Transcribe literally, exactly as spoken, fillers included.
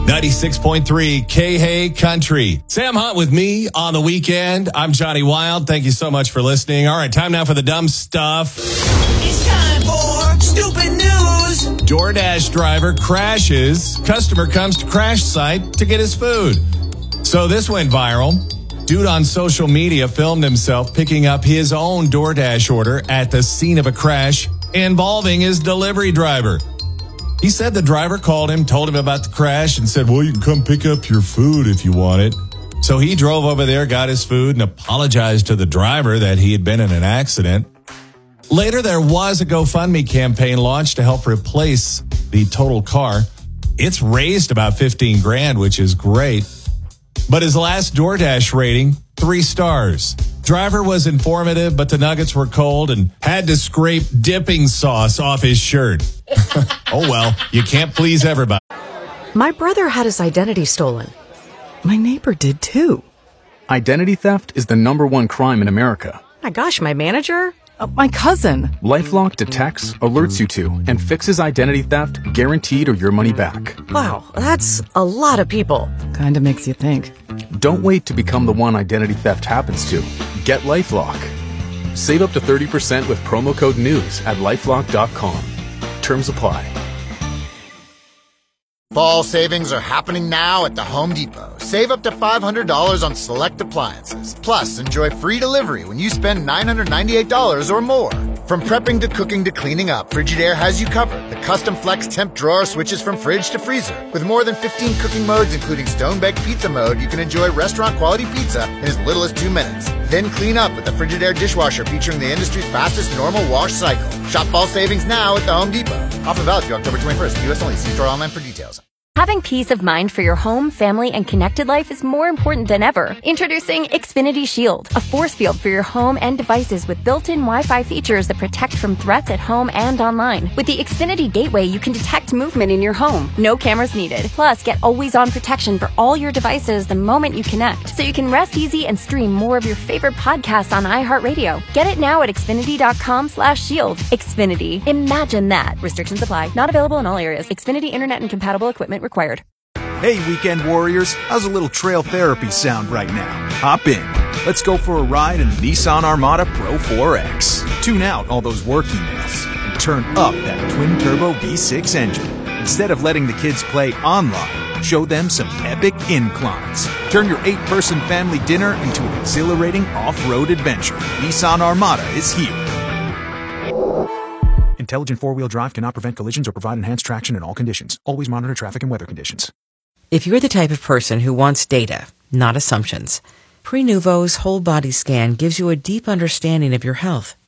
ninety-six point three K-Hay Country. Sam Hunt with me on the weekend. I'm Johnny Wild. Thank you so much for listening. All right, time now for the dumb stuff. It's time for stupid news. DoorDash driver crashes. Customer comes to crash site to get his food. So this went viral. Dude on social media filmed himself picking up his own DoorDash order at the scene of a crash involving his delivery driver. He said the driver called him, told him about the crash, and said, well, you can come pick up your food if you want it. So he drove over there, got his food, and apologized to the driver that he had been in an accident. Later, there was a GoFundMe campaign launched to help replace the total car. It's raised about fifteen grand, which is great. But his last DoorDash rating, three stars. Driver was informative, but the nuggets were cold and had to scrape dipping sauce off his shirt. Oh, well, you can't please everybody. My brother had his identity stolen. My neighbor did too. Identity theft is the number one crime in America. My gosh, my manager? Uh, my cousin. LifeLock detects, alerts you to, and fixes identity theft guaranteed or your money back. Wow, that's a lot of people. Kinda makes you think. Don't wait to become the one identity theft happens to. Get LifeLock. Save up to thirty percent with promo code NEWS at lifelock dot com. Terms apply. Fall savings are happening now at the Home Depot. Save up to five hundred dollars on select appliances. Plus, enjoy free delivery when you spend nine hundred ninety-eight dollars or more. From prepping to cooking to cleaning up, Frigidaire has you covered. The custom flex temp drawer switches from fridge to freezer. With more than fifteen cooking modes, including stone-baked pizza mode, you can enjoy restaurant-quality pizza in as little as two minutes. Then clean up with the Frigidaire dishwasher featuring the industry's fastest normal wash cycle. Shop fall savings now at the Home Depot. Offer valid through October twenty-first. U S only. See store online for details. Having peace of mind for your home, family, and connected life is more important than ever. Introducing Xfinity Shield, a force field for your home and devices with built-in Wi-Fi features that protect from threats at home and online. With the Xfinity Gateway, you can detect movement in your home. No cameras needed. Plus, get always-on protection for all your devices the moment you connect, so you can rest easy and stream more of your favorite podcasts on iHeartRadio. Get it now at Xfinity.com slash shield. Xfinity. Imagine that. Restrictions apply. Not available in all areas. Xfinity Internet and compatible equipment required. Hey, weekend warriors, how's a little trail therapy sound right now? Hop in. Let's go for a ride in the Nissan Armada Pro four X. Tune out all those work emails and turn up that twin-turbo V six engine. Instead of letting the kids play online, show them some epic inclines. Turn your eight-person family dinner into an exhilarating off-road adventure. Nissan Armada is here. Intelligent four-wheel drive cannot prevent collisions or provide enhanced traction in all conditions. Always monitor traffic and weather conditions. If you're the type of person who wants data, not assumptions, Prenuvo's whole body scan gives you a deep understanding of your health.